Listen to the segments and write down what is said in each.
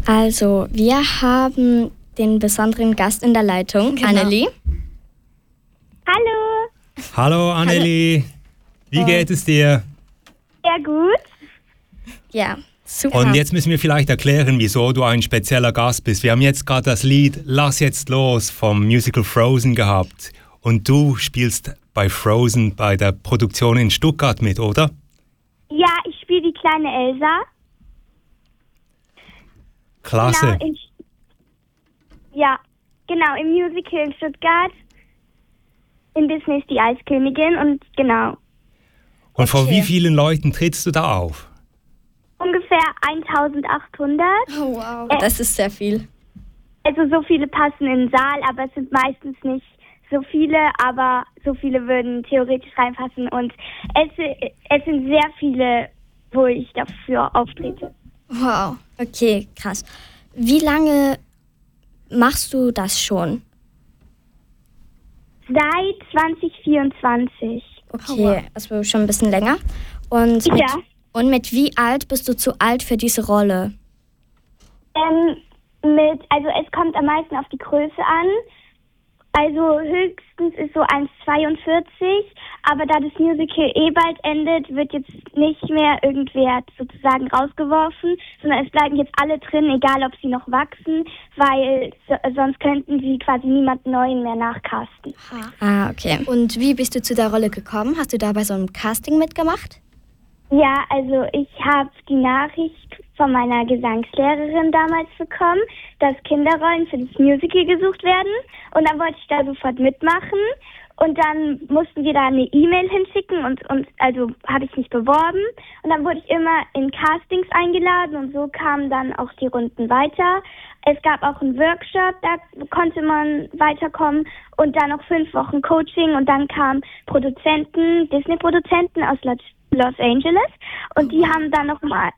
Also, wir haben den besonderen Gast in der Leitung, genau. Annelie. Hallo. Hallo Annelie. Wie geht es dir? Sehr gut. Ja, super. Und jetzt müssen wir vielleicht erklären, wieso du ein spezieller Gast bist. Wir haben jetzt gerade das Lied Lass jetzt los vom Musical Frozen gehabt. Und du spielst bei Frozen bei der Produktion in Stuttgart mit, oder? Ja, ich spiele die kleine Elsa. Klasse. Genau, im Musical in Stuttgart. In Disneys Die Eiskönigin und genau. Und vor wie vielen Leuten trittst du da auf? Ungefähr 1800. Oh wow, das ist sehr viel. Also so viele passen in den Saal, aber es sind meistens nicht so viele, aber so viele würden theoretisch reinpassen. Und es sind sehr viele, wo ich dafür auftrete. Wow, okay, krass. Wie lange machst du das schon? Seit 2024. Okay, also schon ein bisschen länger. Und mit wie alt bist du zu alt für diese Rolle? Also es kommt am meisten auf die Größe an. Also höchstens ist so 1,42, aber da das Musical bald endet, wird jetzt nicht mehr irgendwer sozusagen rausgeworfen, sondern es bleiben jetzt alle drin, egal ob sie noch wachsen, weil sonst könnten sie quasi niemanden Neuen mehr nachcasten. Ah, okay. Und wie bist du zu der Rolle gekommen? Hast du da bei so einem Casting mitgemacht? Ja, also ich habe die Nachricht von meiner Gesangslehrerin damals bekommen, dass Kinderrollen für das Musical gesucht werden. Und dann wollte ich da sofort mitmachen. Und dann mussten wir da eine E-Mail hinschicken und also habe ich mich beworben. Und dann wurde ich immer in Castings eingeladen und so kamen dann auch die Runden weiter. Es gab auch einen Workshop, da konnte man weiterkommen und dann noch 5 Wochen Coaching und dann kamen Disney-Produzenten aus Los Angeles und die haben dann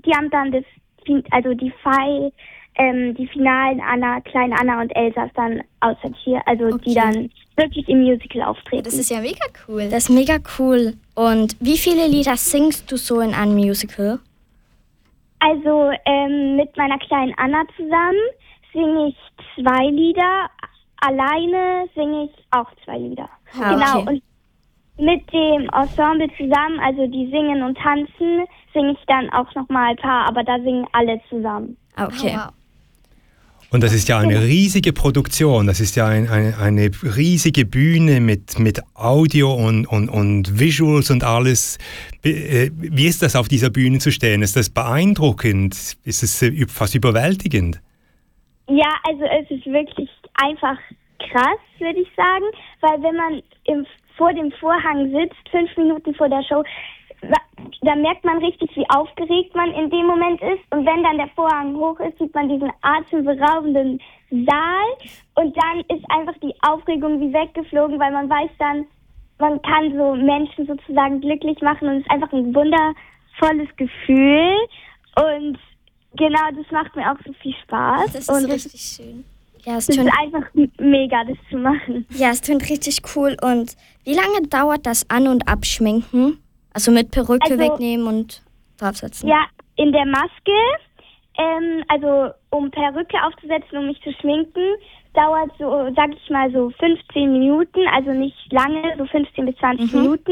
die Finalen Klein Anna und Elsa dann aussortiert, die dann wirklich im Musical auftreten. Das ist ja mega cool. Das ist mega cool. Und wie viele Lieder singst du so in einem Musical? Also mit meiner kleinen Anna zusammen singe ich 2 Lieder. Alleine singe ich auch 2 Lieder. Ah, genau. Okay. Und mit dem Ensemble zusammen, also die singen und tanzen, singe ich dann auch noch mal ein paar, aber da singen alle zusammen. Okay. Oh, wow. Und das ist ja eine riesige Produktion, das ist ja eine riesige Bühne mit Audio und Visuals und alles. Wie ist das, auf dieser Bühne zu stehen? Ist das beeindruckend? Ist es fast überwältigend? Ja, also es ist wirklich einfach krass, würde ich sagen, weil wenn man vor dem Vorhang sitzt, 5 Minuten vor der Show, da merkt man richtig, wie aufgeregt man in dem Moment ist. Und wenn dann der Vorhang hoch ist, sieht man diesen atemberaubenden Saal. Und dann ist einfach die Aufregung wie weggeflogen, weil man weiß dann, man kann so Menschen sozusagen glücklich machen. Und es ist einfach ein wundervolles Gefühl. Und genau, das macht mir auch so viel Spaß. Das ist und so richtig schön. Ja, es ist tönt einfach mega, das zu machen. Ja, es tönt richtig cool. Und wie lange dauert das An- und Abschminken? Also mit Perücke wegnehmen und draufsetzen? Ja, in der Maske, also um Perücke aufzusetzen, um mich zu schminken, dauert so, sag ich mal, so 15 Minuten, also nicht lange, so 15 bis 20 Minuten.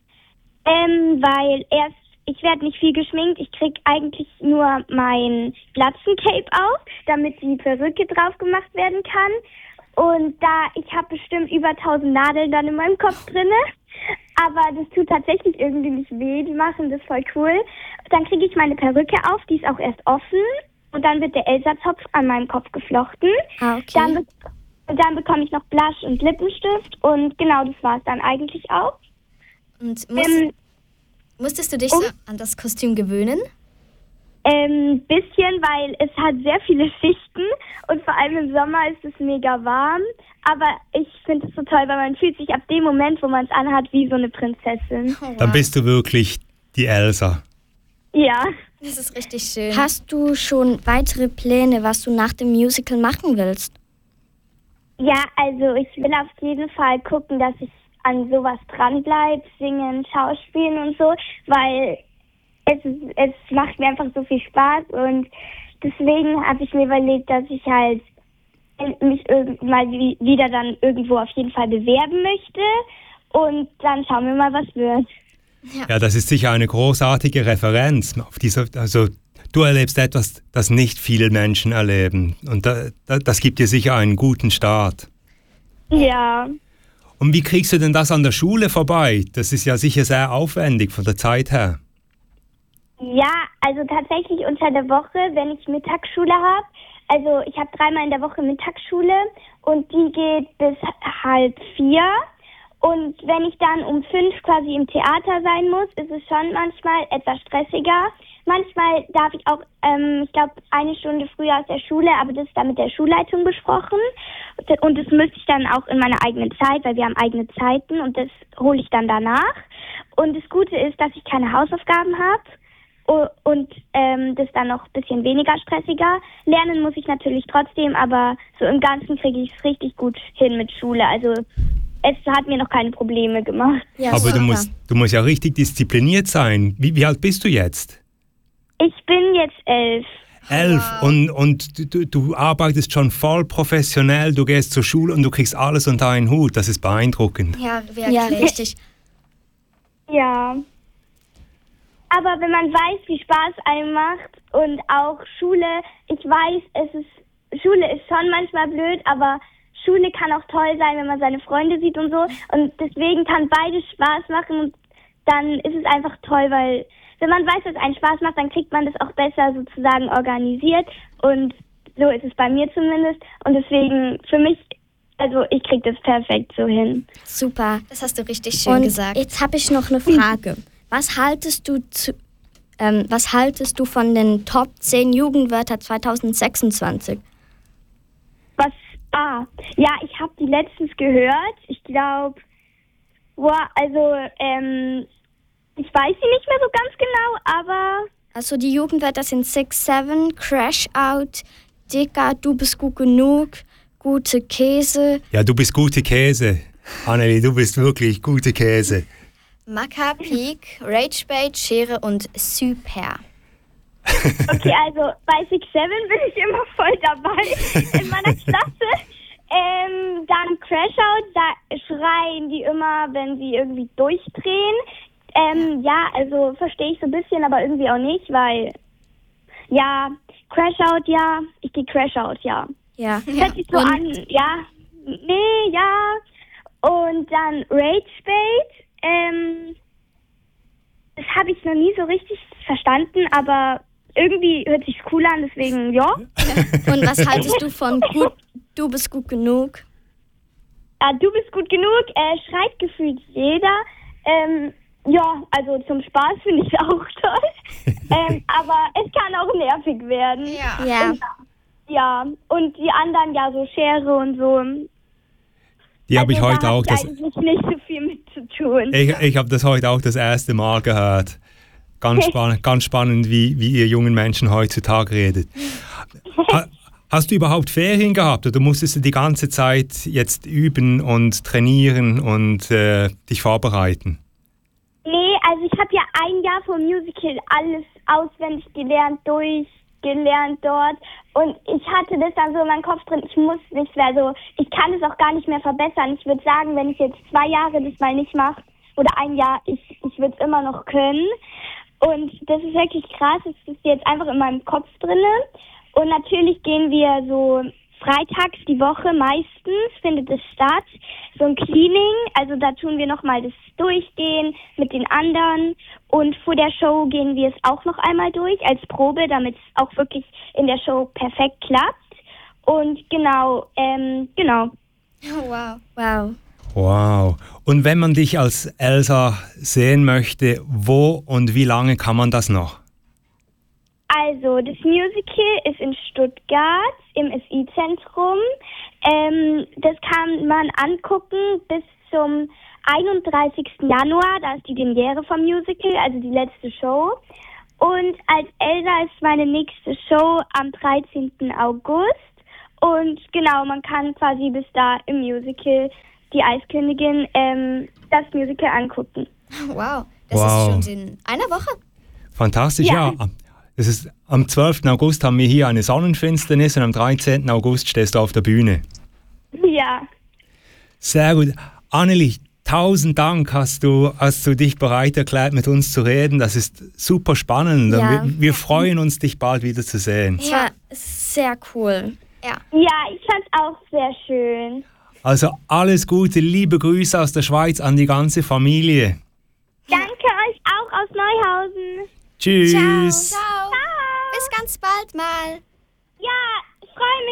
Weil ich werde nicht viel geschminkt, ich krieg eigentlich nur mein Glatzencape auf, damit die Perücke drauf gemacht werden kann. Und ich habe bestimmt über 1000 Nadeln dann in meinem Kopf drinne. Aber das tut tatsächlich irgendwie nicht weh, die machen das voll cool. Dann kriege ich meine Perücke auf, die ist auch erst offen. Und dann wird der Elsa-Zopf an meinem Kopf geflochten. Ah, okay. Dann bekomme ich noch Blush und Lippenstift. Und genau, das war es dann eigentlich auch. Und musstest du dich so an das Kostüm gewöhnen? Bisschen, weil es hat sehr viele Schichten und vor allem im Sommer ist es mega warm. Aber ich finde es so toll, weil man fühlt sich ab dem Moment, wo man es anhat, wie so eine Prinzessin. Oh, wow. Dann bist du wirklich die Elsa. Ja. Das ist richtig schön. Hast du schon weitere Pläne, was du nach dem Musical machen willst? Ja, also ich will auf jeden Fall gucken, dass ich an sowas dranbleibe, singen, schauspielen und so, weil es macht mir einfach so viel Spaß und deswegen habe ich mir überlegt, dass ich halt mich mal wieder dann irgendwo auf jeden Fall bewerben möchte. Und dann schauen wir mal, was wird. Ja, das ist sicher eine großartige Referenz. Also du erlebst etwas, das nicht viele Menschen erleben. Und das gibt dir sicher einen guten Start. Ja. Und wie kriegst du denn das an der Schule vorbei? Das ist ja sicher sehr aufwendig von der Zeit her. Ja, also tatsächlich unter der Woche, wenn ich Mittagsschule habe. Also ich habe 3-mal in der Woche Mittagsschule und die geht bis 3:30. Und wenn ich dann um 5 quasi im Theater sein muss, ist es schon manchmal etwas stressiger. Manchmal darf ich auch, ich glaube, 1 Stunde früher aus der Schule, aber das ist dann mit der Schulleitung besprochen. Und das müsste ich dann auch in meiner eigenen Zeit, weil wir haben eigene Zeiten und das hole ich dann danach. Und das Gute ist, dass ich keine Hausaufgaben habe und das dann noch ein bisschen weniger stressiger. Lernen muss ich natürlich trotzdem, aber so im Ganzen kriege ich es richtig gut hin mit Schule. Also es hat mir noch keine Probleme gemacht. Ja, aber du musst ja richtig diszipliniert sein. Wie alt bist du jetzt? Ich bin jetzt 11. 11 wow. Und du arbeitest schon voll professionell, du gehst zur Schule und du kriegst alles unter einen Hut. Das ist beeindruckend. Ja, wirklich. Richtig. Ja. Aber wenn man weiß, wie Spaß einem macht und auch Schule, ich weiß, Schule ist schon manchmal blöd, aber Schule kann auch toll sein, wenn man seine Freunde sieht und so. Und deswegen kann beides Spaß machen und dann ist es einfach toll, weil wenn man weiß, dass es einen Spaß macht, dann kriegt man das auch besser sozusagen organisiert. Und so ist es bei mir zumindest. Und deswegen für mich, also ich kriege das perfekt so hin. Super. Das hast du richtig schön gesagt. Jetzt habe ich noch eine Frage. Was haltest du von den Top 10 Jugendwörter 2026? Ja, ich habe die letztens gehört. Ich glaube, ich weiß sie nicht mehr so ganz genau, aber... Also die Jugendwörter sind 6-7, Crash Out, Dicker, du bist gut genug, gute Käse. Ja, du bist gute Käse. Annelie, du bist wirklich gute Käse. Macker, Peak, Ragebait, Schere und Super. Okay, also bei 6-7 bin ich immer voll dabei in meiner Klasse. Dann Crash Out, da schreien die immer, wenn sie irgendwie durchdrehen. Ja, also verstehe ich so ein bisschen, aber irgendwie auch nicht, weil, ja, Crash Out, ja, ich gehe Crash Out, ja. Ja. Das hört sich so an, ja, nee, ja. Und dann Ragebait, das habe ich noch nie so richtig verstanden, aber irgendwie hört sich's cool an, deswegen, ja. Und was haltest du von gut, du bist gut genug? Ja, du bist gut genug, schreit gefühlt jeder, ja, also zum Spaß finde ich es auch toll. Aber es kann auch nervig werden. Ja. Ja, und die anderen, ja, so Schere und so. Die habe ich heute auch. Das eigentlich nicht so viel mit zu tun. Ich habe das heute auch das erste Mal gehört. Ganz spannend, wie ihr jungen Menschen heutzutage redet. Hast du überhaupt Ferien gehabt oder musstest du die ganze Zeit jetzt üben und trainieren und dich vorbereiten? Nee, also ich habe ja 1 Jahr vom Musical alles auswendig gelernt, durchgelernt dort. Und ich hatte das dann so in meinem Kopf drin, ich muss nicht mehr so, ich kann es auch gar nicht mehr verbessern. Ich würde sagen, wenn ich jetzt 2 Jahre das mal nicht mache, oder 1 Jahr, ich würde es immer noch können. Und das ist wirklich krass, es ist jetzt einfach in meinem Kopf drin. Und natürlich gehen wir so freitags die Woche meistens, findet es statt, so ein Cleaning, also da tun wir nochmal das Durchgehen mit den anderen und vor der Show gehen wir es auch noch einmal durch als Probe, damit es auch wirklich in der Show perfekt klappt und genau. Wow. Und wenn man dich als Elsa sehen möchte, wo und wie lange kann man das noch? Also, das Musical ist in Stuttgart im SI-Zentrum. Das kann man angucken bis zum 31. Januar. Da ist die Premiere vom Musical, also die letzte Show. Und als Elsa ist meine nächste Show am 13. August. Und genau, man kann quasi bis da im Musical die Eiskönigin das Musical angucken. Wow, das ist schon in einer Woche? Fantastisch, ja. Das ist, am 12. August haben wir hier eine Sonnenfinsternis und am 13. August stehst du auf der Bühne. Ja. Sehr gut. Anneli, 1000 Dank hast du dich bereit erklärt, mit uns zu reden. Das ist super spannend. Ja. Wir freuen uns, dich bald wieder zu sehen. Es war sehr cool. Ja, ich fand's auch sehr schön. Also alles Gute, liebe Grüße aus der Schweiz an die ganze Familie. Danke euch auch aus Neuhausen. Tschüss. Ciao. Bis ganz bald mal. Ja, ich freue mich.